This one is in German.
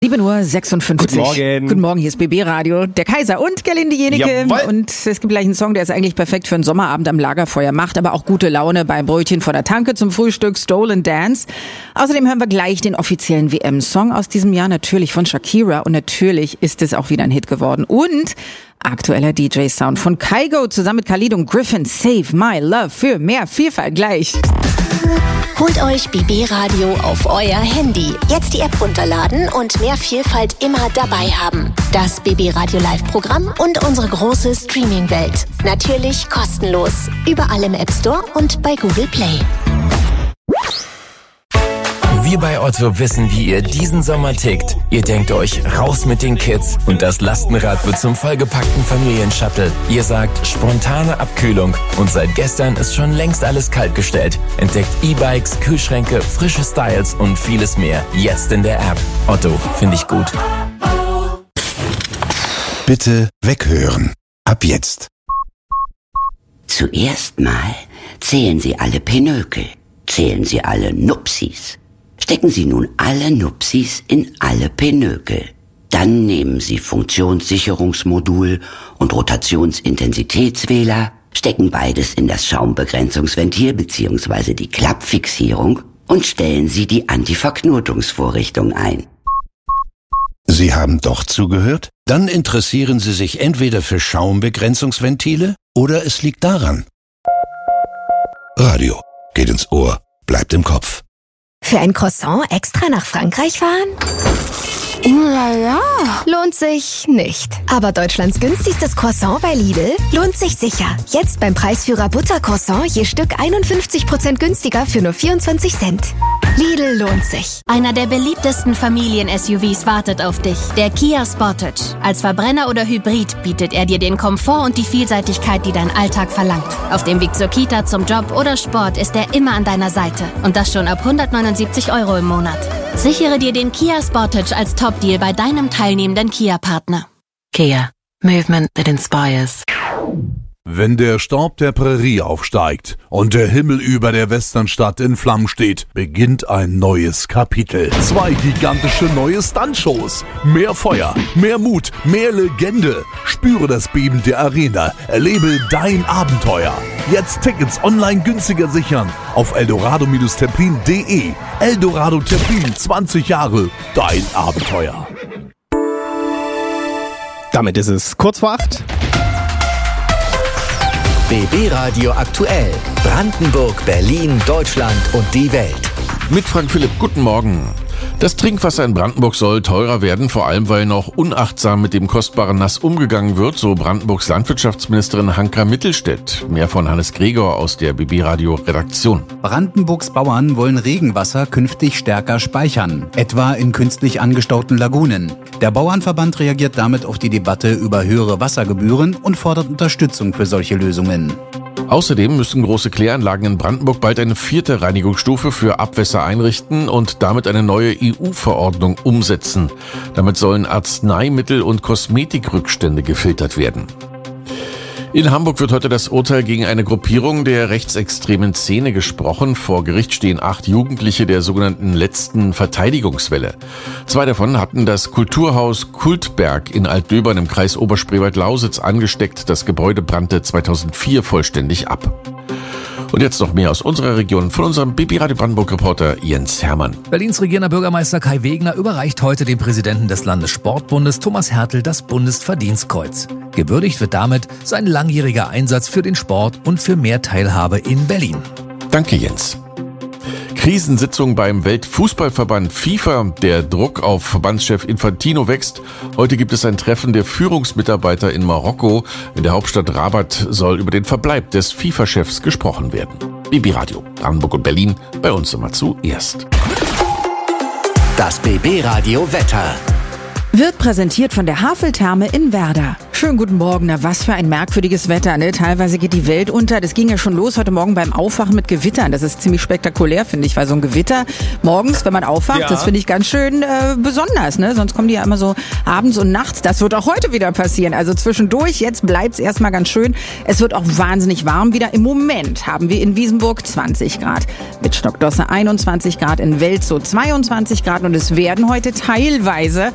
7:56 Uhr. Guten Morgen. Guten Morgen, hier ist BB Radio. Der Kaiser und Gerlinde Jenike. Jawohl. Und es gibt gleich einen Song, der ist eigentlich perfekt für einen Sommerabend am Lagerfeuer, macht aber auch gute Laune beim Brötchen vor der Tanke zum Frühstück, Stolen Dance. Außerdem hören wir gleich den offiziellen WM-Song aus diesem Jahr, natürlich von Shakira. Und natürlich ist es auch wieder ein Hit geworden. Und aktueller DJ-Sound von Kygo zusammen mit Khalid und Griffin. Save My Love für mehr Vielfalt gleich. Holt euch BB Radio auf euer Handy. Jetzt die App runterladen und mehr Vielfalt immer dabei haben. Das BB Radio Live-Programm und unsere große Streaming-Welt. Natürlich kostenlos. Überall im App Store und bei Google Play. Wir bei Otto wissen, wie ihr diesen Sommer tickt. Ihr denkt euch, raus mit den Kids und das Lastenrad wird zum vollgepackten Familienshuttle. Ihr sagt, spontane Abkühlung und seit gestern ist schon längst alles kaltgestellt. Entdeckt E-Bikes, Kühlschränke, frische Styles und vieles mehr. Jetzt in der App. Otto, finde ich gut. Bitte weghören. Ab jetzt. Zuerst mal zählen Sie alle Pinökel. Zählen Sie alle Nupsis. Stecken Sie nun alle Nupsis in alle Pinökel. Dann nehmen Sie Funktionssicherungsmodul und Rotationsintensitätswähler, stecken beides in das Schaumbegrenzungsventil bzw. die Klappfixierung und stellen Sie die Antiverknotungsvorrichtung ein. Sie haben doch zugehört? Dann interessieren Sie sich entweder für Schaumbegrenzungsventile oder es liegt daran. Radio. Geht ins Ohr, bleibt im Kopf. Für ein Croissant extra nach Frankreich fahren? Lala. Lohnt sich nicht. Aber Deutschlands günstigstes Croissant bei Lidl lohnt sich sicher. Jetzt beim Preisführer Buttercroissant je Stück 51% günstiger für nur 24 Cent. Lidl lohnt sich. Einer der beliebtesten Familien-SUVs wartet auf dich. Der Kia Sportage. Als Verbrenner oder Hybrid bietet er dir den Komfort und die Vielseitigkeit, die dein Alltag verlangt. Auf dem Weg zur Kita, zum Job oder Sport ist er immer an deiner Seite. Und das schon ab 179 € im Monat. Sichere dir den Kia Sportage als Top-Deal bei deinem teilnehmenden Kia-Partner. Kia. Movement that inspires. Wenn der Staub der Prärie aufsteigt und der Himmel über der Westernstadt in Flammen steht, beginnt ein neues Kapitel. 2 gigantische neue Stuntshows. Mehr Feuer, mehr Mut, mehr Legende. Spüre das Beben der Arena. Erlebe dein Abenteuer. Jetzt Tickets online günstiger sichern auf eldorado-templin.de. Eldorado Templin, 20 Jahre, dein Abenteuer. Damit ist es kurz vor 8. BB Radio aktuell. Brandenburg, Berlin, Deutschland und die Welt. Mit Frank Philipp, guten Morgen. Das Trinkwasser in Brandenburg soll teurer werden, vor allem weil noch unachtsam mit dem kostbaren Nass umgegangen wird, so Brandenburgs Landwirtschaftsministerin Hanka Mittelstädt. Mehr von Hannes Gregor aus der BB Radio Redaktion. Brandenburgs Bauern wollen Regenwasser künftig stärker speichern, etwa in künstlich angestauten Lagunen. Der Bauernverband reagiert damit auf die Debatte über höhere Wassergebühren und fordert Unterstützung für solche Lösungen. Außerdem müssen große Kläranlagen in Brandenburg bald eine 4. Reinigungsstufe für Abwässer einrichten und damit eine neue EU-Verordnung umsetzen. Damit sollen Arzneimittel- und Kosmetikrückstände gefiltert werden. In Hamburg wird heute das Urteil gegen eine Gruppierung der rechtsextremen Szene gesprochen. Vor Gericht stehen 8 Jugendliche der sogenannten letzten Verteidigungswelle. 2 davon hatten das Kulturhaus Kultberg in Altdöbern im Kreis Oberspreewald-Lausitz angesteckt. Das Gebäude brannte 2004 vollständig ab. Und jetzt noch mehr aus unserer Region von unserem BB Radio Brandenburg-Reporter Jens Hermann. Berlins regierender Bürgermeister Kai Wegner überreicht heute dem Präsidenten des Landessportbundes Thomas Hertel das Bundesverdienstkreuz. Gewürdigt wird damit sein langjähriger Einsatz für den Sport und für mehr Teilhabe in Berlin. Danke, Jens. Krisensitzung beim Weltfußballverband FIFA. Der Druck auf Verbandschef Infantino wächst. Heute gibt es ein Treffen der Führungsmitarbeiter in Marokko. In der Hauptstadt Rabat soll über den Verbleib des FIFA-Chefs gesprochen werden. BB Radio, Brandenburg und Berlin, bei uns immer zuerst. Das BB Radio Wetter. Wird präsentiert von der Haveltherme in Werder. Schönen guten Morgen. Na, was für ein merkwürdiges Wetter, ne? Teilweise geht die Welt unter. Das ging ja schon los heute Morgen beim Aufwachen mit Gewittern. Das ist ziemlich spektakulär, finde ich, weil so ein Gewitter morgens, wenn man aufwacht, das finde ich ganz schön besonders, ne? Sonst kommen die ja immer so abends und nachts. Das wird auch heute wieder passieren. Also zwischendurch, jetzt bleibt's erstmal ganz schön. Es wird auch wahnsinnig warm wieder. Im Moment haben wir in Wiesenburg 20 Grad. Mit Stockdosse 21 Grad, in Welzow 22 Grad und es werden heute teilweise